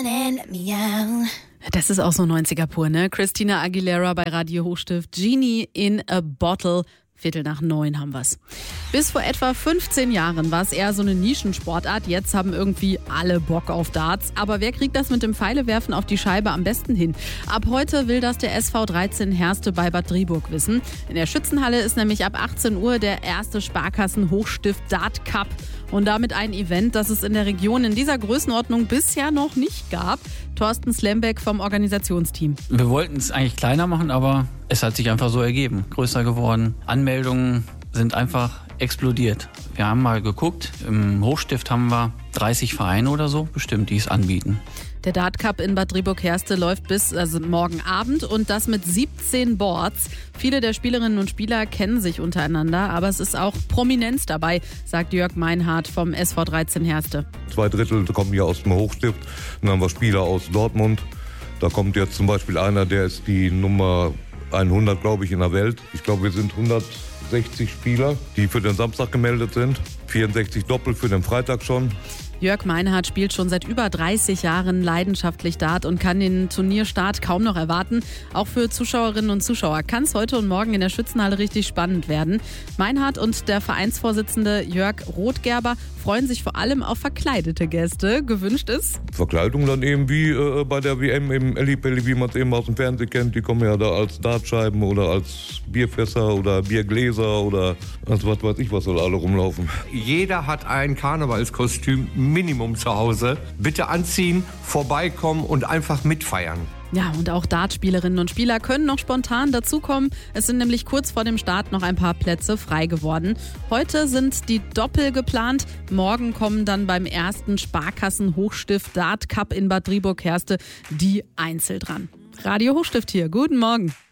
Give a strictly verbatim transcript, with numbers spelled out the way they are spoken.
Das ist auch so neunziger pur, ne? Christina Aguilera bei Radio Hochstift. Genie in a Bottle. Viertel nach neun haben wir's. Bis vor etwa fünfzehn Jahren war es eher so eine Nischensportart. Jetzt haben irgendwie alle Bock auf Darts. Aber wer kriegt das mit dem Pfeilewerfen auf die Scheibe am besten hin? Ab heute will das der S V dreizehn Herste bei Bad Driburg wissen. In der Schützenhalle ist nämlich ab achtzehn Uhr der erste Sparkassen-Hochstift Dart Cup. Und damit ein Event, das es in der Region in dieser Größenordnung bisher noch nicht gab. Thorsten Slembeck vom Organisationsteam. Wir wollten es eigentlich kleiner machen, aber es hat sich einfach so ergeben. Größer geworden. Anmeldungen sind einfach explodiert. Wir haben mal geguckt, im Hochstift haben wir dreißig Vereine oder so bestimmt, die es anbieten. Der Dart Cup in Bad Driburg-Herste läuft bis also morgen Abend und das mit siebzehn Boards. Viele der Spielerinnen und Spieler kennen sich untereinander, aber es ist auch Prominenz dabei, sagt Jörg Meinhardt vom S V dreizehn Herste. Zwei Drittel kommen hier aus dem Hochstift, dann haben wir Spieler aus Dortmund. Da kommt jetzt zum Beispiel einer, der ist die Nummer hundert, glaube ich, in der Welt. Ich glaube, wir sind hundertsechzig Spieler, die für den Samstag gemeldet sind. vierundsechzig Doppel für den Freitag schon. Jörg Meinhardt spielt schon seit über dreißig Jahren leidenschaftlich Dart und kann den Turnierstart kaum noch erwarten. Auch für Zuschauerinnen und Zuschauer kann es heute und morgen in der Schützenhalle richtig spannend werden. Meinhardt und der Vereinsvorsitzende Jörg Rothgerber freuen sich vor allem auf verkleidete Gäste. Gewünscht ist Verkleidung dann eben wie äh, bei der W M im Ellipelli, wie man es eben aus dem Fernsehen kennt. Die kommen ja da als Dartscheiben oder als Bierfässer oder Biergläser oder als was weiß ich, was soll alle rumlaufen. Jeder hat ein Karnevalskostüm Minimum zu Hause. Bitte anziehen, vorbeikommen und einfach mitfeiern. Ja, und auch Dartspielerinnen und Spieler können noch spontan dazukommen. Es sind nämlich kurz vor dem Start noch ein paar Plätze frei geworden. Heute sind die Doppel geplant. Morgen kommen dann beim ersten Sparkassen-Hochstift Dart Cup in Bad Driburg-Herste die Einzel dran. Radio Hochstift hier. Guten Morgen.